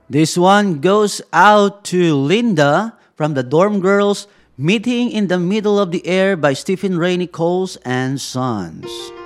This one goes out to Linda from the Dorm Girls, Meeting in the Middle of the Air by Stephen Ray Nichols and Sons.